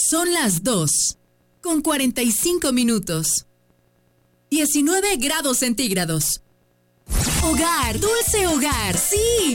Son las 2:45. 19 grados centígrados. Hogar, dulce hogar, sí.